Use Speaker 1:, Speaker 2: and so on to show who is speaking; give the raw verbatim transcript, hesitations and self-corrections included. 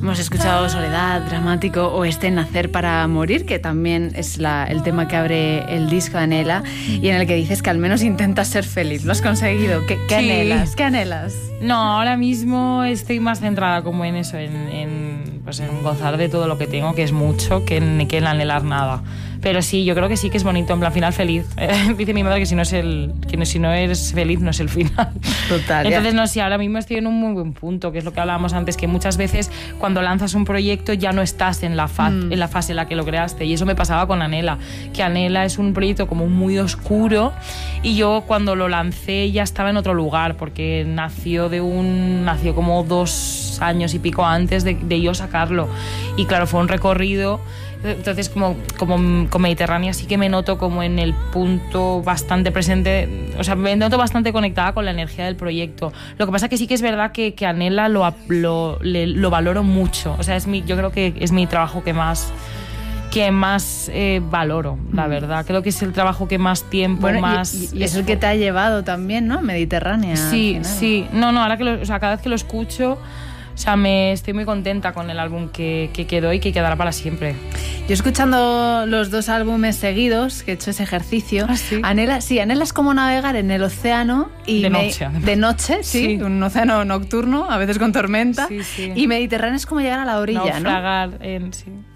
Speaker 1: Hemos escuchado Soledad, Dramático, o este Nacer para Morir, que también es la, el tema que abre el disco de Anhela, y en el que dices que al menos intentas ser feliz. ¿Lo has conseguido? ¿Qué, qué
Speaker 2: Sí.
Speaker 1: anhelas? ¿Qué anhelas?
Speaker 2: No, ahora mismo estoy más centrada como en eso, en, en, pues en gozar de todo lo que tengo, que es mucho, que en, que en anhelar nada. Pero sí, yo creo que sí que es bonito, en plan, final feliz. Eh, dice mi madre que si no, es el, que no, si no eres feliz no es el final.
Speaker 1: Total.
Speaker 2: Entonces, no sé, ahora mismo estoy en un muy buen punto, que es lo que hablábamos antes, que muchas veces cuando lanzas un proyecto ya no estás en la, fa- mm. en la fase en la que lo creaste. Y eso me pasaba con Anhela, que Anhela es un proyecto como muy oscuro y yo cuando lo lancé ya estaba en otro lugar, porque nació de un nació como dos años y pico antes de, de yo sacarlo. Y claro, fue un recorrido. Entonces, como, como con Mediterránea sí que me noto como en el punto bastante presente, o sea, me noto bastante conectada con la energía del proyecto. Lo que pasa que sí que es verdad que, que Anhela lo, lo, le, lo valoro mucho. O sea, es mi, yo creo que es mi trabajo que más... que más eh, valoro, la verdad. Creo que es el trabajo que más tiempo,
Speaker 1: bueno,
Speaker 2: más...
Speaker 1: Y, y es el que te ha llevado también, ¿no? Mediterránea.
Speaker 2: Sí, sí. No, no, ahora que lo, o sea, cada vez que lo escucho, o sea, me estoy muy contenta con el álbum que, que quedó y que quedará para siempre.
Speaker 1: Yo escuchando los dos álbumes seguidos, que he hecho ese ejercicio,
Speaker 2: ¿Ah, sí?
Speaker 1: Anhela, sí, Anhela es como navegar en el océano y
Speaker 2: de
Speaker 1: me,
Speaker 2: noche,
Speaker 1: de noche, sí,
Speaker 2: sí,
Speaker 1: un océano nocturno, a veces con tormenta,
Speaker 2: sí, sí.
Speaker 1: y Mediterráneo es como llegar a la orilla,
Speaker 2: Naufragar
Speaker 1: ¿no?
Speaker 2: en... Sí.